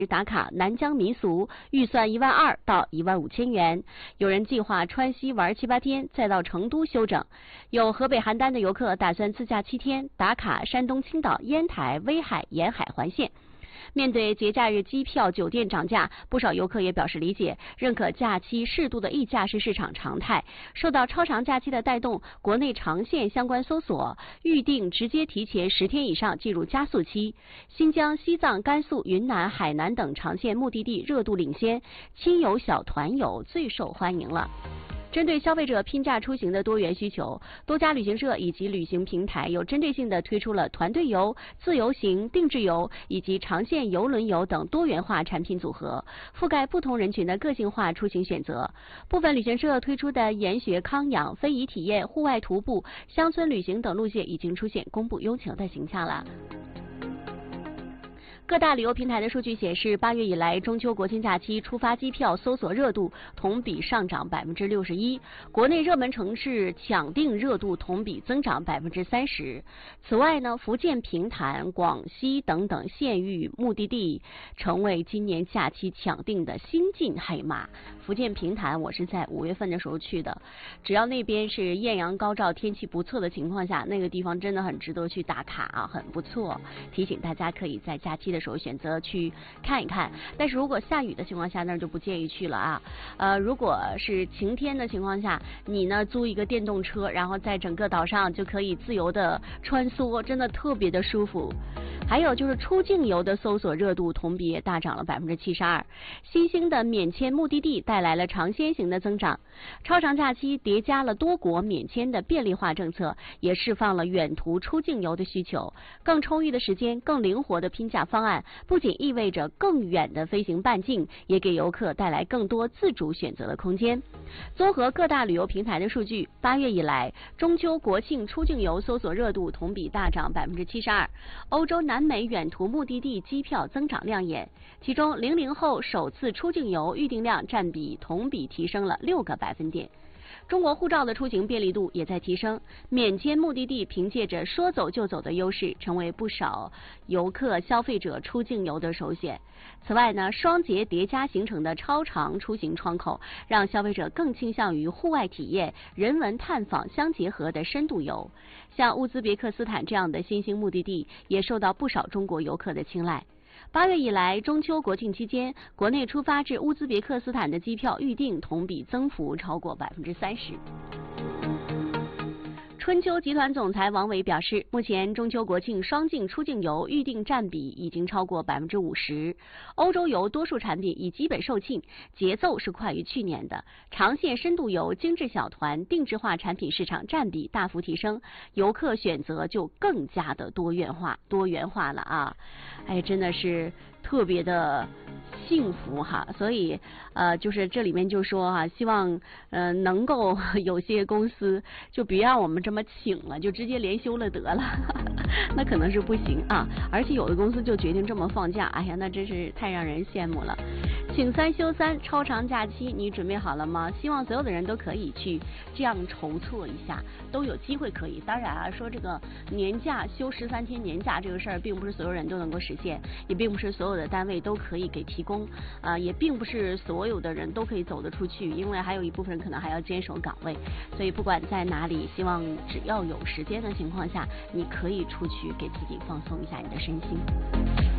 打卡南疆民俗，预算12000到15000元。有人计划川西玩7、8天，再到成都休整。有河北邯郸的游客打算自驾7天，打卡山东青岛、烟台、威海沿海环线。面对节假日机票、酒店涨价，不少游客也表示理解，认可假期适度的溢价是市场常态。受到超长假期的带动，国内长线相关搜索预订直接提前10天以上进入加速期。新疆、西藏、甘肃、云南、海南等长线目的地热度领先，亲友小团游最受欢迎了。针对消费者拼价出行的多元需求，多家旅行社以及旅行平台有针对性地推出了团队游、自由行、定制游以及长线邮轮游等多元化产品组合，覆盖不同人群的个性化出行选择。部分旅行社推出的研学、康养、非遗体验、户外徒步、乡村旅行等路线已经出现供不应求的形象了。各大旅游平台的数据显示，8月以来，中秋国庆假期出发机票搜索热度同比上涨61%，国内热门城市抢订热度同比增长30%。此外呢，福建平潭、广西等等县域目的地成为今年假期抢订的新晋黑马。福建平潭，我是在5月份的时候去的，只要那边是艳阳高照、天气不错的情况下，那个地方真的很值得去打卡啊，很不错。提醒大家可以在假期的时候选择去看一看，但是如果下雨的情况下，那就不建议去了啊。如果是晴天的情况下，你呢租一个电动车，然后在整个岛上就可以自由的穿梭，真的特别的舒服。还有就是出境游的搜索热度同比也大涨了72%，新兴的免签目的地带来了尝鲜型的增长。超长假期叠加了多国免签的便利化政策，也释放了远途出境游的需求。更充裕的时间、更灵活的拼价方案，不仅意味着更远的飞行半径，也给游客带来更多自主选择的空间。综合各大旅游平台的数据，8月以来，中秋国庆出境游搜索热度同比大涨72%，欧洲、南美远途目的地机票增长亮眼，其中00后首次出境游预订量占比同比提升了6个百分点。中国护照的出行便利度也在提升，免签目的地凭借着说走就走的优势，成为不少游客消费者出境游的首选。此外呢，双节叠加形成的超长出行窗口，让消费者更倾向于户外体验、人文探访相结合的深度游。像乌兹别克斯坦这样的新兴目的地，也受到不少中国游客的青睐。8月以来，中秋国庆期间，国内出发至乌兹别克斯坦的机票预订同比增幅超过30%。春秋集团总裁王伟表示，目前中秋国庆双境出境游预订占比已经超过50%，欧洲游多数产品已基本售罄，节奏是快于去年的。长线深度游、精致小团、定制化产品市场占比大幅提升，游客选择就更加的多元化了啊！哎，真的是特别的幸福哈，所以就是这里面就说哈，希望能够有些公司就别让我们这么请了，就直接连休了得了，那可能是不行啊。而且有的公司就决定这么放假，哎呀，那真是太让人羡慕了。请3休3超长假期，你准备好了吗？希望所有的人都可以去这样筹措一下，都有机会可以。当然啊，说这个年假休13天年假这个事儿，并不是所有人都能够实现，也并不是所有的单位都可以给提供，也并不是所有的人都可以走得出去，因为还有一部分人可能还要坚守岗位。所以不管在哪里，希望只要有时间的情况下，你可以出去给自己放松一下你的身心。